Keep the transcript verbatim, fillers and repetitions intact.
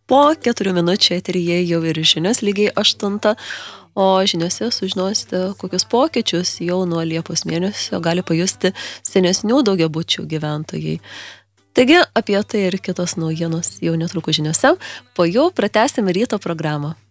po keturių minučių eteryje jau ir žinios lygiai aštuntą, o žiniose sužinosite, kokius pokyčius jau nuo Liepos mėnesio gali pajusti senesnių daugiabučių gyventojai. Taigi apie tai ir kitos naujienos jau netrukus žiniose, po jų pratęsime ryto programą.